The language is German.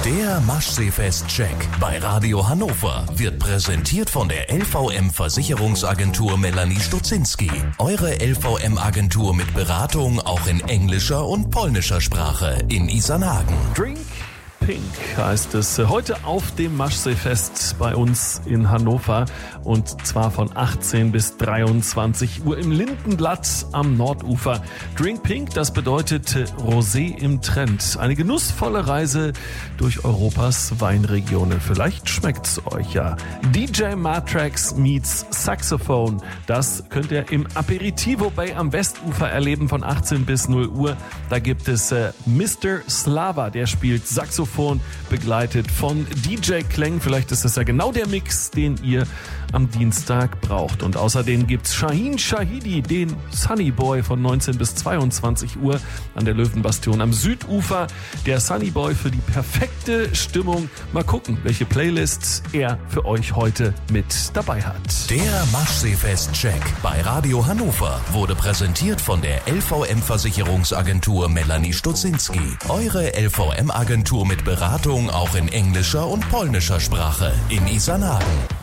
Der Maschseefest-Check bei Radio Hannover wird präsentiert von der LVM Versicherungsagentur Melanie Stutzinski. Eure LVM-Agentur mit Beratung auch in englischer und polnischer Sprache in Isernhagen. Drink Pink heißt es heute auf dem Maschseefest bei uns in Hannover und zwar von 18 bis 23 Uhr im Lindenblatt am Nordufer. Drink Pink, das bedeutet Rosé im Trend. Eine genussvolle Reise durch Europas Weinregionen. Vielleicht schmeckt's euch ja. DJ Matrax meets Saxophone. Das könnt ihr im Aperitivo Bay am Westufer erleben von 18 bis 0 Uhr. Da gibt es Mr. Slava, der spielt Saxophon, begleitet von DJ Kleng. Vielleicht ist das ja genau der Mix, den ihr am Dienstag braucht. Und außerdem gibt's Shahin Shahidi, den Sunny Boy von 19 bis 22 Uhr an der Löwenbastion am Südufer. Der Sunny Boy für die perfekte Stimmung. Mal gucken, welche Playlists er für euch heute mit dabei hat. Der Maschseefest-Check bei Radio Hannover wurde präsentiert von der LVM Versicherungsagentur Melanie Stutzinski. Eure LVM-Agentur mit Beratung auch in englischer und polnischer Sprache in Isernhagen.